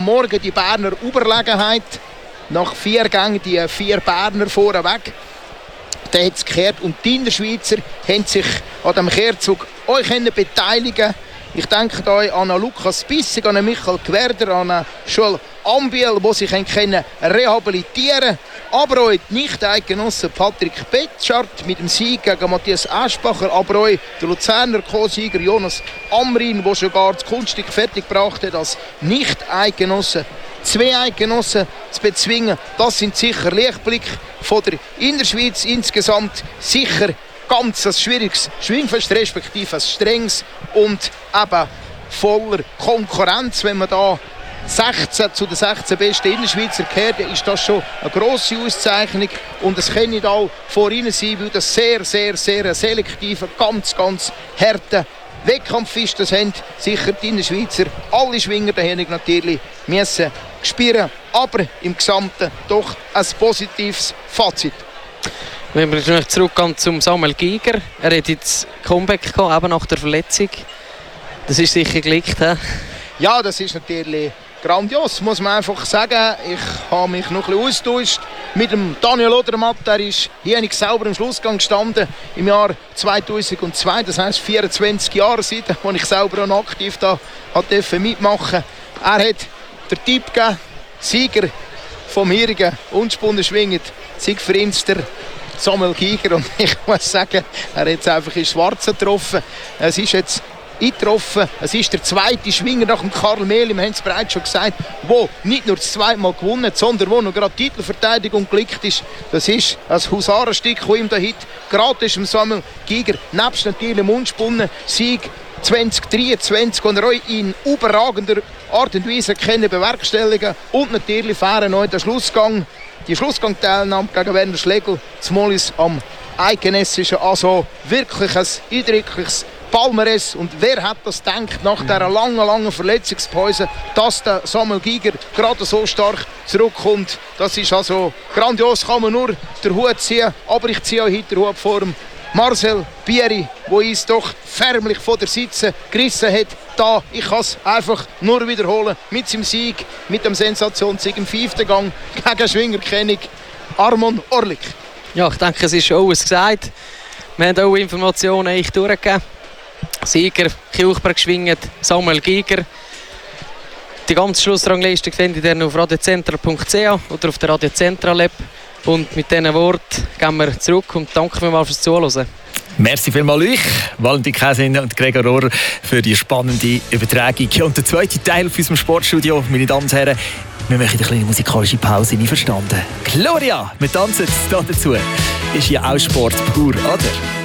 Morgen die Berner Überlegenheit. Nach 4 Gängen die 4 Berner vorweg. Dann hat es gekehrt und die Innerschweizer haben sich an diesem Kehrzug euch beteiligen. Ich denke da an Lukas Bissig, an Michael Gwerder, an Joel Ambiel, die sich rehabilitieren können. Aber auch die Nicht-Eidgenossen Patrick Betschart mit dem Sieg gegen Matthias Aschbacher. Aber auch der Luzerner Co-Sieger Jonas Amrin, der sogar das Kunststück fertig gebracht hat, als Nicht-Eidgenossen 2 Eidgenossen zu bezwingen. Das sind sicher Lichtblicke von der Innerschweiz. Insgesamt sicher ganz ein schwieriges Schwingfest, respektive ein strenges und eben voller Konkurrenz. Wenn man da 16 zu den 16 besten Innerschweizer gehört, ist das schon eine grosse Auszeichnung. Und es kann nicht all vor ihnen sein, weil das sehr selektiver, ganz harter Wettkampf ist. Das haben sicher die Innerschweizer, alle Schwinger, da haben natürlich müssen spüren. Aber im Gesamten doch ein positives Fazit. Wenn wir zurückgehen zum Samuel Giger, er hat jetzt Comeback gehabt, eben nach der Verletzung. Das ist sicher geglückt, he? Ja, das ist natürlich grandios, muss man einfach sagen. Ich habe mich noch ein bisschen austauscht mit dem Daniel Odermatt. Er ist hier selber im Schlussgang gestanden im Jahr 2002. Das heisst 24 Jahre seitdem, als ich selber auch aktiv da mitmachen durfte. Er hat den Tipp gegeben, Sieger vom hierigen Unspunnen-Schwingen, Siegfriedster Samuel Giger. Und ich muss sagen, er hat jetzt einfach in Schwarzen getroffen. Es ist jetzt eingetroffen. Es ist der zweite Schwinger nach dem Karl Mehli, wir haben es bereits schon gesagt, der nicht nur das zweite Mal gewonnen hat, sondern wo noch gerade Titelverteidigung geglückt ist. Das ist ein Husarenstück, das ihm da heute gerade ist, Samuel Giger, nebst natürlich dem Unspunnen-Sieg 2023, und er euch in überragender Art und Weise bewerkstelligen. Und natürlich fähren euch der Schlussgang, die Schlussgang-Teilnahme gegen Werner Schlegel zu Mollis am Eidgenössischen. Also wirklich ein eindrückliches Palmares. Und wer hat das gedacht nach dieser langen Verletzungspause, dass der Samuel Giger gerade so stark zurückkommt? Das ist also grandios, kann man nur den Hut ziehen. Aber ich ziehe auch heute den Hut vor dem Marcel Bieri, der uns doch förmlich von der Sitze gerissen hat. Da, ich kann es einfach nur wiederholen, mit seinem Sieg, mit dem Sensationssieg im 5. Gang gegen Schwingerkönig Armon Orlik. Ja, ich denke, es ist alles gesagt. Wir haben auch Informationen eigentlich durchgegeben. Sieger, Kilchberg geschwingt, Samuel Giger. Die ganze Schlussrangliste findet ihr auf radiocentral.ch oder auf der Radio Central App. Und mit diesen Worten gehen wir zurück und danke vielmals fürs Zuhören. Merci vielmals euch, Valentin Käsin und Gregor Rohrer, für die spannende Übertragung. Ja, und der zweite Teil auf unserem Sportstudio, meine Damen und Herren, wir machen eine kleine musikalische Pause, nicht verstanden. Gloria, wir tanzen da dazu. Ist ja auch Sport pur, oder?